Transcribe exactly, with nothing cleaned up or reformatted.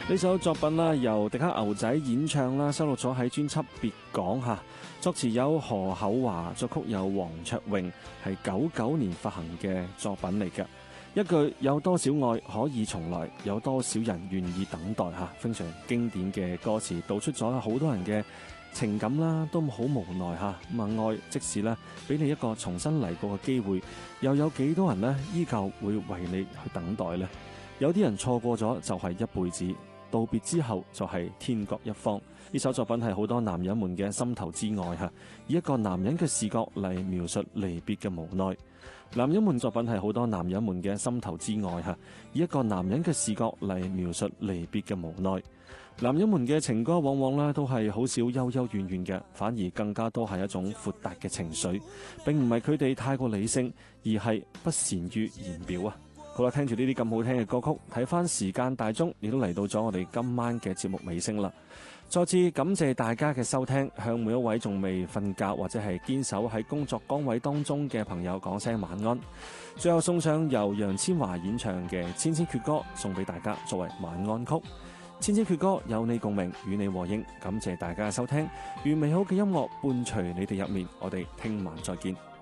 呢首作品啦，由迪克牛仔演唱啦，收錄咗喺專輯《別講》吓，作詞有何厚華，作曲有黃卓穎，係九九年發行嘅作品嚟嘅。一句有多少愛可以重來，有多少人願意等待吓，非常經典嘅歌詞，道出咗好多人嘅情感啦，都好無奈吓。咁啊，愛即使咧俾你一個重新嚟過嘅機會，又有幾多人呢依舊會為你去等待呢？有啲人錯過咗就係一輩子，道別之後就係天各一方。呢首作品係好多男人們嘅心頭之愛吓，以一個男人嘅視角嚟描述離別嘅無奈。男人們作品係好多男人們嘅心頭之愛吓，以一個男人嘅視角嚟描述離別嘅無奈。男人們嘅情歌往往咧都係好少幽幽怨怨嘅，反而更加多係一種闊達嘅情緒，並唔係佢哋太過理性，而係不善於言表啊。好啦，聽住呢啲咁好聽嘅歌曲，睇翻時間大鐘，亦都嚟到咗我哋今晚嘅節目尾聲啦。再次感謝大家嘅收聽，向每一位仲未瞓覺或者係堅守喺工作崗位當中嘅朋友講聲晚安。最後送上由楊千嬅演唱嘅《千千闕歌》送俾大家作為晚安曲。千千闕歌有你共鳴，與你和應。感謝大家嘅收聽，願美好嘅音樂伴隨你哋入面。我哋聽晚再見。